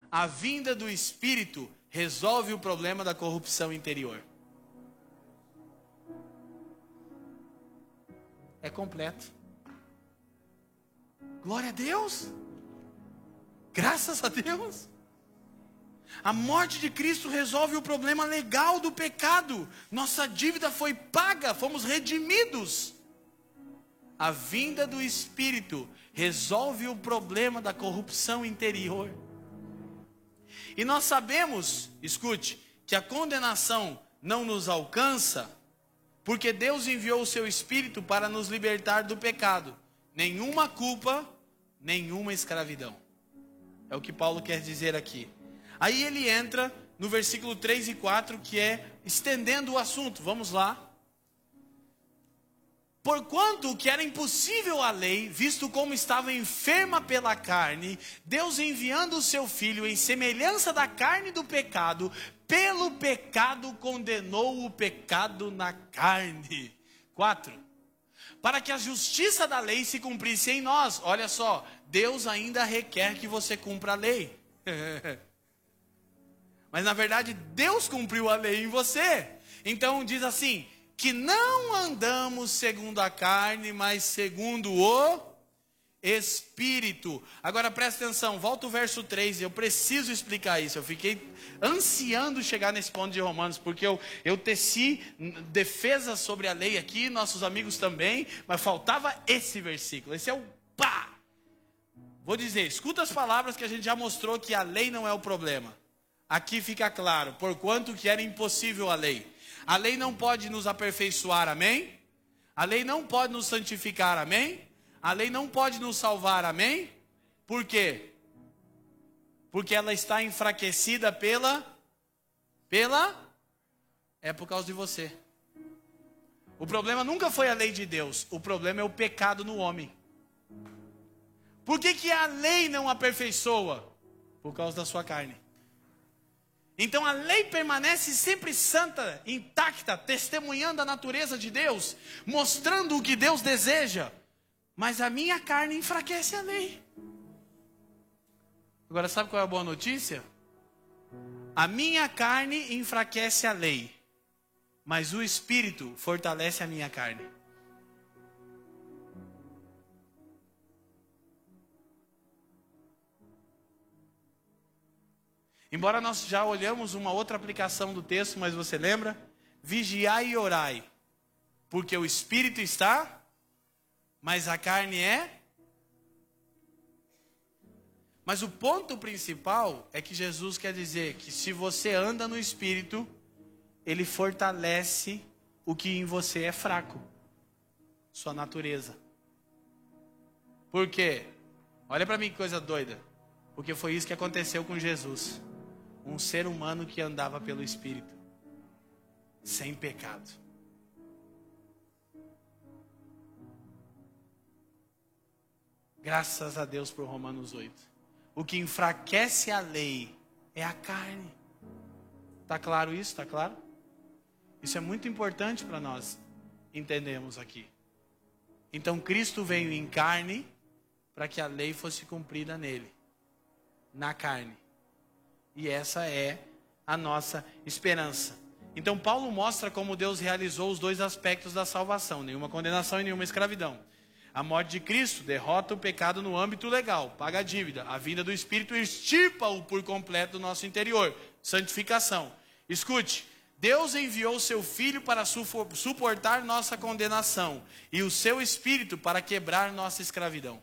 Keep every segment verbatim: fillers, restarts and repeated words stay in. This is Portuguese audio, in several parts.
A vinda do Espírito resolve o problema da corrupção interior. É completo. Glória a Deus. Graças a Deus. A morte de Cristo resolve o problema legal do pecado. Nossa dívida foi paga, fomos redimidos. A vinda do Espírito resolve o problema da corrupção interior. E nós sabemos, escute, que a condenação não nos alcança, porque Deus enviou o seu Espírito para nos libertar do pecado. Nenhuma culpa, nenhuma escravidão. É o que Paulo quer dizer aqui. Aí ele entra no versículo três e quatro, que é estendendo o assunto. Vamos lá. Porquanto o que era impossível à lei, visto como estava enferma pela carne, Deus enviando o seu Filho em semelhança da carne do pecado, pelo pecado condenou o pecado na carne. quatro. Para que a justiça da lei se cumprisse em nós. Olha só, Deus ainda requer que você cumpra a lei. Mas na verdade Deus cumpriu a lei em você. Então diz assim, que não andamos segundo a carne, mas segundo o Espírito. Agora presta atenção, volta o verso três, eu preciso explicar isso. Eu fiquei ansiando chegar nesse ponto de Romanos, porque eu, eu teci defesa sobre a lei aqui, nossos amigos também, mas faltava esse versículo. Esse é o pá! Vou dizer, escuta as palavras que a gente já mostrou que a lei não é o problema. Aqui fica claro, porquanto que era impossível a lei. A lei não pode nos aperfeiçoar, amém? A lei não pode nos santificar, amém? A lei não pode nos salvar, amém? Por quê? Porque ela está enfraquecida pela... Pela... É por causa de você. O problema nunca foi a lei de Deus. O problema é o pecado no homem. Por que que a lei não aperfeiçoa? Por causa da sua carne. Então a lei permanece sempre santa, intacta, testemunhando a natureza de Deus, mostrando o que Deus deseja. Mas a minha carne enfraquece a lei. Agora sabe qual é a boa notícia? A minha carne enfraquece a lei, mas o Espírito fortalece a minha carne. Embora nós já olhamos uma outra aplicação do texto, mas você lembra? Vigiai e orai, porque o Espírito está, mas a carne é... Mas o ponto principal é que Jesus quer dizer que se você anda no Espírito, Ele fortalece o que em você é fraco, sua natureza. Por quê? Olha para mim que coisa doida, porque foi isso que aconteceu com Jesus. Um ser humano que andava pelo Espírito, sem pecado. Graças a Deus por Romanos oito. O que enfraquece a lei é a carne. Está claro isso? Está claro? Isso é muito importante para nós entendermos aqui. Então Cristo veio em carne para que a lei fosse cumprida nele, na carne. E essa é a nossa esperança. Então Paulo mostra como Deus realizou os dois aspectos da salvação. Nenhuma condenação e nenhuma escravidão. A morte de Cristo derrota o pecado no âmbito legal, paga a dívida. A vinda do Espírito extirpa-o por completo do nosso interior. Santificação. Escute, Deus enviou o seu Filho para suportar nossa condenação e o seu Espírito para quebrar nossa escravidão.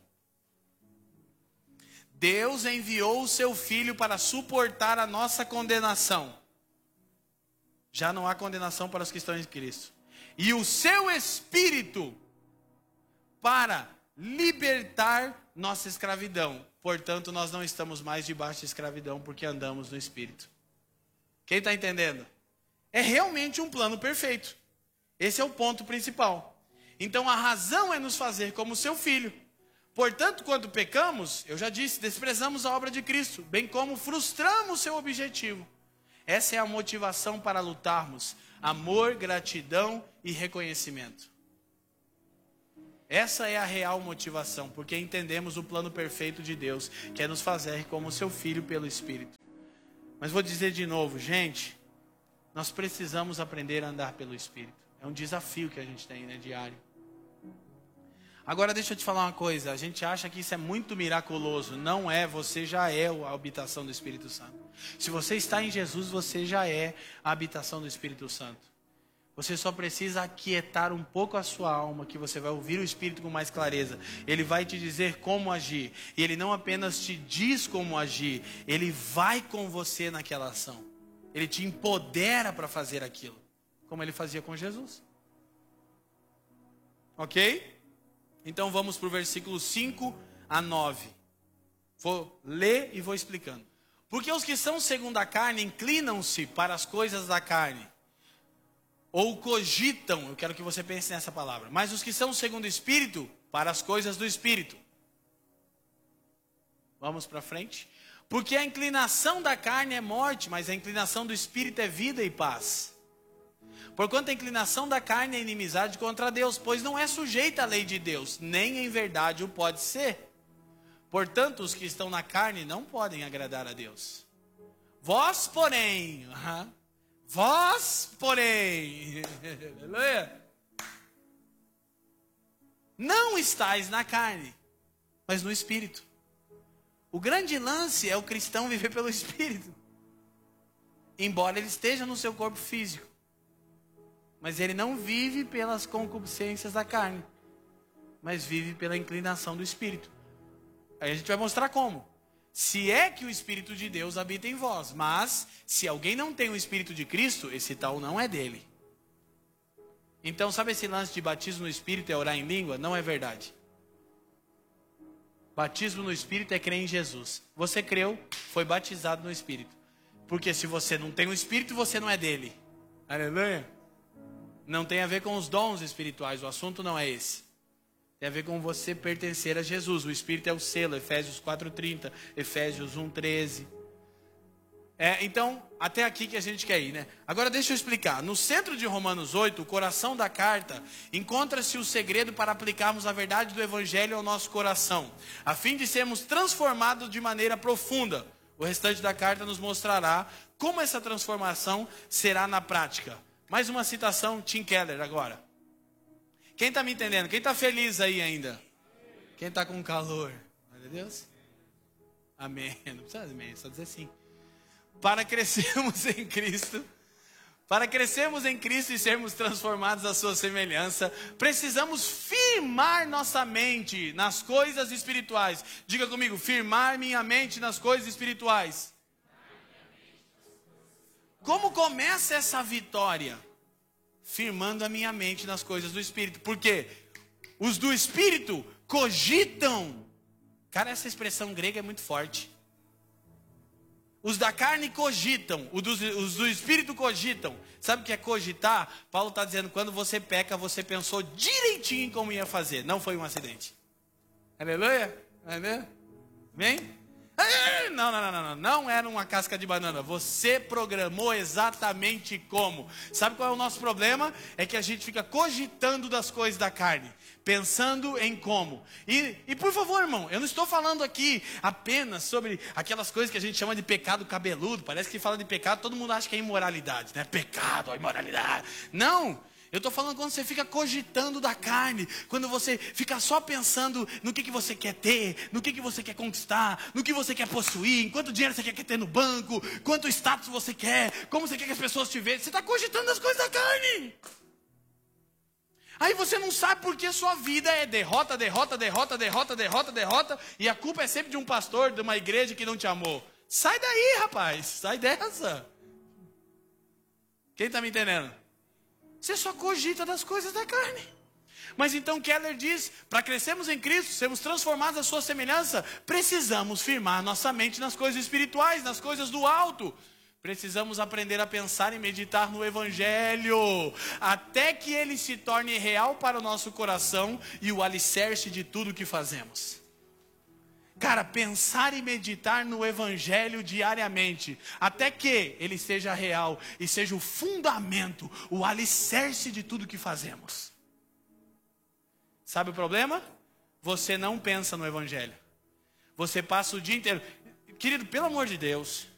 Deus enviou o seu Filho para suportar a nossa condenação. Já não há condenação para os que estão em Cristo. E o seu Espírito para libertar nossa escravidão. Portanto, nós não estamos mais debaixo de escravidão porque andamos no Espírito. Quem está entendendo? É realmente um plano perfeito. Esse é o ponto principal. Então a razão é nos fazer como seu Filho. Portanto, quando pecamos, eu já disse, desprezamos a obra de Cristo, bem como frustramos seu objetivo. Essa é a motivação para lutarmos. Amor, gratidão e reconhecimento. Essa é a real motivação, porque entendemos o plano perfeito de Deus, que é nos fazer como seu filho pelo Espírito. Mas vou dizer de novo, gente, nós precisamos aprender a andar pelo Espírito. É um desafio que a gente tem, né, diário. Agora deixa eu te falar uma coisa, a gente acha que isso é muito miraculoso. Não é, você já é a habitação do Espírito Santo. Se você está em Jesus, você já é a habitação do Espírito Santo. Você só precisa aquietar um pouco a sua alma, que você vai ouvir o Espírito com mais clareza. Ele vai te dizer como agir. E ele não apenas te diz como agir, ele vai com você naquela ação. Ele te empodera para fazer aquilo, como ele fazia com Jesus. Ok? Então vamos para o versículo cinco a nove. Vou ler e vou explicando. Porque os que são segundo a carne inclinam-se para as coisas da carne, ou cogitam, eu quero que você pense nessa palavra. Mas os que são segundo o Espírito, para as coisas do Espírito. Vamos para frente. Porque a inclinação da carne é morte, mas a inclinação do Espírito é vida e paz. Porquanto a inclinação da carne é inimizade contra Deus, pois não é sujeita à lei de Deus, nem em verdade o pode ser. Portanto, os que estão na carne não podem agradar a Deus. Vós, porém, uh-huh, vós, porém, aleluia, não estáis na carne, mas no Espírito. O grande lance é o cristão viver pelo Espírito. Embora ele esteja no seu corpo físico. Mas ele não vive pelas concupiscências da carne, mas vive pela inclinação do Espírito. Aí a gente vai mostrar como. Se é que o Espírito de Deus habita em vós, mas se alguém não tem o Espírito de Cristo, esse tal não é dele. Então, sabe esse lance de batismo no Espírito é orar em língua? Não é verdade. Batismo no Espírito é crer em Jesus. Você creu, foi batizado no Espírito. Porque se você não tem o Espírito, você não é dele. Aleluia. Não tem a ver com os dons espirituais, o assunto não é esse. Tem a ver com você pertencer a Jesus. O Espírito é o selo, Efésios quatro trinta, Efésios um treze. É, então, até aqui que a gente quer ir, né? Agora deixa eu explicar. No centro de Romanos oito, o coração da carta, encontra-se o segredo para aplicarmos a verdade do Evangelho ao nosso coração, a fim de sermos transformados de maneira profunda. O restante da carta nos mostrará como essa transformação será na prática. Mais uma citação, Tim Keller agora. Quem está me entendendo? Quem está feliz aí ainda? Quem está com calor? Glória a Deus. Amém. Não precisa amém, só dizer sim. Para crescermos em Cristo, para crescermos em Cristo e sermos transformados à sua semelhança, precisamos firmar nossa mente nas coisas espirituais. Diga comigo, firmar minha mente nas coisas espirituais. Como começa essa vitória? Firmando a minha mente nas coisas do Espírito. Porque os do Espírito cogitam. Cara, essa expressão grega é muito forte. Os da carne cogitam, os do, os do Espírito cogitam. Sabe o que é cogitar? Paulo está dizendo, quando você peca, você pensou direitinho em como ia fazer. Não foi um acidente. Aleluia? Amém? Amém? Não, não, não, não, não, não era uma casca de banana. Você programou exatamente como. Sabe qual é o nosso problema? É que a gente fica cogitando das coisas da carne, pensando em como. E, e por favor, irmão, eu não estou falando aqui apenas sobre aquelas coisas que a gente chama de pecado cabeludo. Parece que fala de pecado, todo mundo acha que é imoralidade, né? Pecado, imoralidade. Não. Eu estou falando quando você fica cogitando da carne, quando você fica só pensando no que, que você quer ter, no que, que você quer conquistar, no que você quer possuir, em quanto dinheiro você quer ter no banco, quanto status você quer, como você quer que as pessoas te vejam. Você está cogitando as coisas da carne. Aí você não sabe porque sua vida é derrota, derrota, derrota, derrota, derrota, derrota, e a culpa é sempre de um pastor, de uma igreja que não te amou. Sai daí, rapaz, sai dessa. Quem está me entendendo? Você só cogita das coisas da carne. Mas então Keller diz, para crescermos em Cristo, sermos transformados à sua semelhança, precisamos firmar nossa mente nas coisas espirituais, nas coisas do alto. Precisamos aprender a pensar e meditar no Evangelho, até que ele se torne real para o nosso coração e o alicerce de tudo que fazemos. Cara, pensar e meditar no Evangelho diariamente, até que ele seja real e seja o fundamento, o alicerce de tudo que fazemos. Sabe o problema? Você não pensa no evangelho. Você passa o dia inteiro. Querido, pelo amor de Deus,